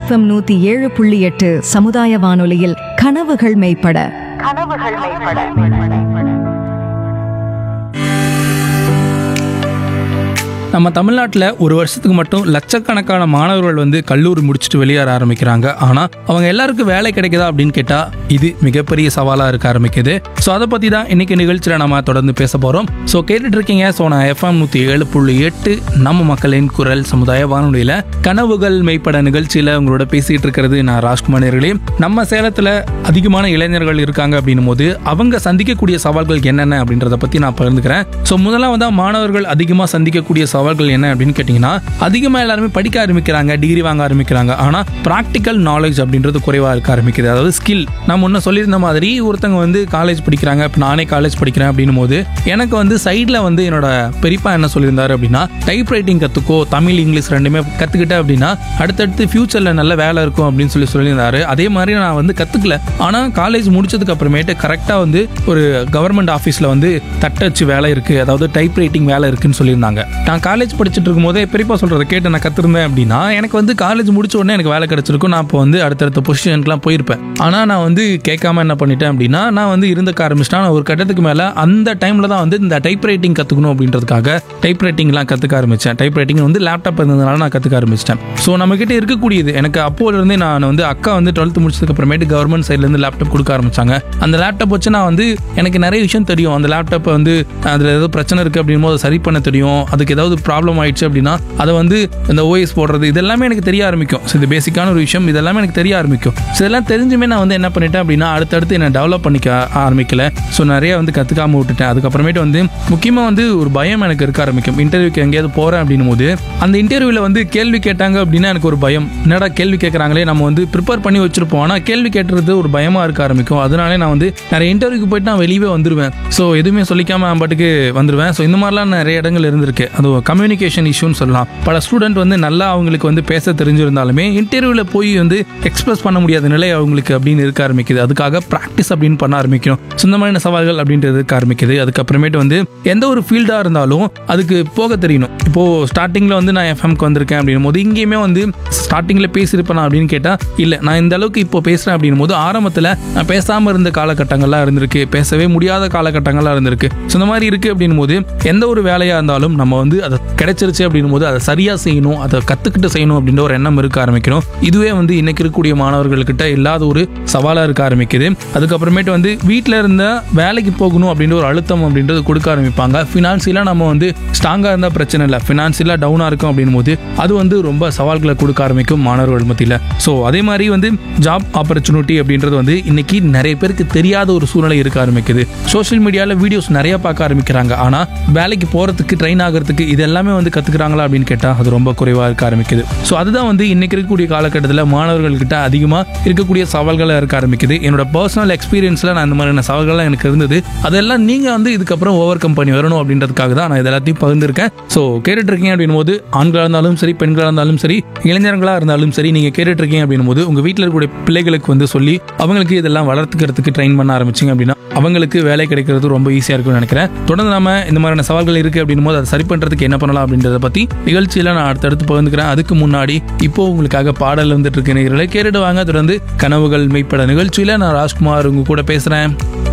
FM 107.8 சமுதாய வானொலியில் கனவுகள் மெய்ப்பட. நம்ம தமிழ்நாட்டில் ஒரு வருஷத்துக்கு மட்டும் லட்சக்கணக்கான மாணவர்கள் வந்து கல்லூரி முடிச்சுட்டு வெளியேற ஆரம்பிக்கிறாங்க. ஆனால் அவங்க எல்லாருக்கும் வேலை கிடைக்குதா அப்படின்னு கேட்டால் இது மிகப்பெரிய சவாலாக இருக்க ஆரம்பிக்குது. ஸோ அதை பற்றி தான் இன்னைக்கு நிகழ்ச்சியில் நம்ம தொடர்ந்து பேச போகிறோம். ஸோ கேட்டுட்டு இருக்கீங்க. ஸோ நான் எஃப்எம் 107.8 நம்ம மக்களின் குரல் சமுதாய வானொலியில் கனவுகள் மெய்ப்பட நிகழ்ச்சியில் உங்களோட பேசிகிட்டு இருக்கிறது நான் ராஜ்குமார் நேயர்களே. நம்ம சேலத்தில் அதிகமான இளைஞர்கள் இருக்காங்க அப்படின்னும் போது அவங்க சந்திக்கக்கூடிய சவால்கள் என்னென்ன அப்படின்றத பற்றி நான் பகிர்ந்துக்கிறேன். ஸோ முதலாவதாக மாணவர்கள் அதிகமாக சந்திக்கக்கூடிய சவால்கள் என்ன அப்படின்னு கேட்டிங்கன்னா, அதிகமாக எல்லாருமே படிக்க ஆரம்பிக்கிறாங்க, டிகிரி வாங்க ஆரம்பிக்கிறாங்க. ஆனால் ப்ராக்டிக்கல் நாலேஜ் அப்படின்றது குறைவாக இருக்க ஆரம்பிக்குது. அதாவது ஸ்கில். நான் முன்ன சொல்லியிருந்த மாதிரி ஒருத்தங்க வந்து காலேஜ் படிக்கிறாங்க, இப்போ நானே காலேஜ் படிக்கிறேன் அப்படின்னும் போது எனக்கு வந்து சைடில் வந்து என்னோட பெரியப்பா என்ன சொல்லியிருந்தாரு அப்படின்னா, டைப் ரைட்டிங் கற்றுக்கோ, தமிழ் இங்கிலீஷ் ரெண்டுமே கற்றுக்கிட்டேன் அப்படின்னா அடுத்தடுத்து ஃபியூச்சரில் நல்ல வேலை இருக்கும் அப்படின்னு சொல்லியிருந்தாரு. அதே மாதிரி நான் வந்து கற்றுக்கல. ஆனால் காலேஜ் முடிச்சதுக்கு அப்புறமேட்டு கரெக்டாக வந்து ஒரு கவர்மெண்ட் ஆஃபீஸில் வந்து தட்டச்சு வேலை இருக்குது, அதாவது டைப் ரைட்டிங் வேலை இருக்குன்னு சொல்லியிருந்தாங்க. நான் காலேஜ் படிச்சுட்டு இருக்கும் போதே பெரியப்பா சொல்கிறத கேட்டு நான் கற்றுருந்தேன் அப்படின்னா எனக்கு வந்து காலேஜ் முடிச்ச உடனே எனக்கு வேலை கிடைச்சிருக்கும். நான் இப்போ வந்து அடுத்தடுத்த பொசிஷனுக்குலாம் போயிருப்பேன். ஆனால் நான் வந்து கேட்காம என்ன பண்ணிட்டேன் அப்படின்னா, நான் வந்து இருந்துக்க ஆரம்பிச்சிட்டேன். நான் ஒரு கட்டத்துக்கு மேலே அந்த டைமில் தான் வந்து இந்த டைப் ரைட்டிங் கற்றுக்கணும் அப்படின்றதுக்காக டைப் ரைட்டிங்லாம் கற்றுக்க ஆரம்பித்தேன். டைப் ரைட்டிங் வந்து லேப்டாப் இருந்ததுனால நான் கற்றுக்க ஆரம்பிச்சிட்டேன். ஸோ நம்மக்கிட்ட இருக்கக்கூடியது எனக்கு அப்போலேருந்தே நான் வந்து அக்கா வந்து 12th முடிச்சதுக்கு அப்புறமேட்டு கவர்மெண்ட் சைட்லேருந்து லேப்டாப் கொடுக்க ஆரம்பிச்சாங்க. அந்த லேப்டாப் வச்சு நான் வந்து எனக்கு நிறைய விஷயம் தெரியும். அந்த லேப்டாப்பை வந்து அதில் ஏதோ பிரச்சனை இருக்குது அப்படின் போது சரி பண்ண தெரியும். அதுக்கு ஏதாவது ப்ராப்ளம் ஆயிடுச்சு அப்படின்னா அதை வந்து இந்த ஓஎஸ் போடுறது இதெல்லாமே எனக்கு தெரிய ஆரம்பிக்கும். ஸோ இது பேசிக்கான ஒரு விஷயம், இதெல்லாமே எனக்கு தெரிய ஆரம்பிக்கும். ஸோ இதெல்லாம் தெரிஞ்சுமே நான் வந்து என்ன பண்ணிட்டேன் அப்படின்னா அடுத்தடுத்து என்னை டெவலப் பண்ணிக்க ஆரம்பிக்கல. ஸோ நிறைய வந்து கற்றுக்காம விட்டுட்டேன். அதுக்கப்புறமேட்டு வந்து முக்கியமாக வந்து ஒரு பயம் எனக்கு இருக்க ஆரம்பிக்கும். இன்டர்வியூக்கு எங்கேயாவது போகிறேன் அப்படின்னும் போது அந்த இன்டர்வியூவில் வந்து கேள்வி கேட்டாங்க அப்படின்னா எனக்கு ஒரு பயம். என்னடா கேள்வி கேட்குறாங்களே, நம்ம வந்து ப்ரிப்பேர் பண்ணி வச்சிருப்போம், ஆனால் கேள்வி கேட்டுறது ஒரு பயமாக இருக்க ஆரம்பிக்கும். அதனாலே நான் வந்து நிறைய இன்டர்வியூக்கு போயிட்டு நான் வெளியே வந்துடுவேன். ஸோ எதுவுமே சொல்லிக்காம நான் பாட்டுக்கு வந்துடுவேன். ஸோ இந்த மாதிரிலாம் நிறைய இடங்கள் இருந்திருக்கு. அது கம்யூனிகேஷன் இஷ்யூன்னு சொல்லலாம். பல ஸ்டூடெண்ட் வந்து நல்லா அவங்களுக்கு வந்து பேச தெரிஞ்சிருந்தாலுமே இன்டர்வியூவில் போய் வந்து எக்ஸ்பிரஸ் பண்ண முடியாத நிலை அவங்களுக்கு அப்படின்னு இருக்க ஆரம்பிக்குது. அதுக்காக ப்ராக்டிஸ் அப்படின்னு பண்ண ஆரம்பிக்கணும். இந்த மாதிரியான சவால்கள் அப்படின்றது இருக்க ஆரம்பிக்குது. அதுக்கப்புறமேட்டு வந்து எந்த ஒரு ஃபீல்டாக இருந்தாலும் அதுக்கு போக தெரியணும். இப்போது ஸ்டார்டிங்கில் வந்து நான் எஃப்எம்க்கு வந்திருக்கேன் அப்படின்னும் போது இங்கேயுமே வந்து ஸ்டார்டிங்கில் பேசியிருப்பேன் அப்படின்னு கேட்டால் இல்லை, நான் இந்த அளவுக்கு இப்போ பேசுகிறேன் அப்படின்னும் போது ஆரம்பத்தில் நான் பேசாமல் இருந்த காலகட்டங்கள்லாம் இருந்திருக்கு, பேசவே முடியாத காலகட்டங்கள்லாம் இருந்திருக்கு. ஸோ இந்த மாதிரி இருக்குது அப்படின்னும் போது எந்த ஒரு வேலையாக இருந்தாலும் நம்ம வந்து அதை கிடைச்சிருச்சு அப்படின்னும் போது அதை சரியாக செய்யணும், அதை கற்றுக்கிட்டு செய்யணும் அப்படின்ற ஒரு எண்ணம் இருக்க ஆரம்பிக்கணும். இதுவே வந்து இன்னைக்கு இருக்கக்கூடிய மாணவர்கள்கிட்ட இல்லாத ஒரு சவாலாக இருக்க ஆரம்பிக்குது. அதுக்கப்புறமேட்டு வந்து வீட்டில் இருந்த வேலைக்கு போகணும் அப்படின்ற ஒரு அழுத்தம் அப்படின்றது கொடுக்க ஆரம்பிப்பாங்க. ஃபினான்சியலாக நம்ம வந்து ஸ்ட்ராங்காக இருந்தால் பிரச்சனை இல்லை, ஃபினான்சியலாக டவுனாக இருக்கும் அப்படின் போது அது வந்து ரொம்ப சவால்களை கொடுக்க ஆரம்பிக்கும் மாணவர்கள் மத்தியில். ஸோ அதே மாதிரி வந்து ஜாப் ஆப்பர்ச்சுனிட்டி அப்படின்றது வந்து இன்னைக்கு நிறைய பேருக்கு தெரியாத ஒரு சூழ்நிலை இருக்க ஆரம்பிக்குது. சோஷியல் மீடியாவில் வீடியோஸ் நிறைய பார்க்க ஆரம்பிக்கிறாங்க. ஆனால் வேலைக்கு போகிறதுக்கு ட்ரெயின் ஆகிறதுக்கு இது எல்லாமே வந்து கற்றுக்குறாங்களா அப்படின்னு கேட்டால் அது ரொம்ப குறைவாக இருக்க ஆரம்பிக்குது. ஸோ அதுதான் வந்து இன்னைக்கு இருக்கக்கூடிய காலகட்டத்தில் மாணவர்கள்கிட்ட அதிகமாக இருக்கக்கூடிய சவால்களாக இருக்க ஆரம்பிக்குது. என்னோட பர்சனல் எக்ஸ்பீரியன்ஸில் நான் இந்த மாதிரியான சவால்கள்லாம் எனக்கு இருந்தது. அதெல்லாம் நீங்கள் வந்து இதுக்கப்புறம் ஓவர் கம் பண்ணி வரணும் அப்படின்றதுக்காக தான் நான் இதெல்லாத்தையும் பகிர்ந்துருக்கேன். ஸோ கேட்டுட்டு இருக்கீங்க அப்படின் போது ஆண்களாக இருந்தாலும் சரி, பெண்களாக இருந்தாலும் சரி, இளைஞர்களாக இருந்தாலும் சரி, நீங்கள் கேட்டுட்டு இருக்கீங்க அப்படின் போது உங்கள் வீட்டில் இருக்கக்கூடிய பிள்ளைகளுக்கு வந்து சொல்லி அவங்களுக்கு இதெல்லாம் வளர்த்துக்கிறதுக்கு ட்ரெயின் பண்ண ஆரம்பிச்சிங்க அப்படின்னா அவங்களுக்கு வேலை கிடைக்கிறது ரொம்ப ஈஸியாக இருக்கும்னு நினைக்கிறேன். தொடர்ந்து நம்ம இந்த மாதிரியான சவால்கள் இருக்குது அப்படின் போது அதை சரி பண்ணுறதுக்கு என்ன பண்ணலாம் அப்படின்றத பற்றி நிகழ்ச்சியில் நான் அடுத்தடுத்து பகிர்ந்துக்கிறேன். அதுக்கு முன்னாடி இப்போ உங்களுக்காக பாடல் வந்துட்டு இருக்க நேயர்களை கேட்டுட்டு வாங்க. தொடர்ந்து கனவுகள் மெய்ப்பட நிகழ்ச்சியில் நான் ராஜ்குமார் உங்க கூட பேசுகிறேன்.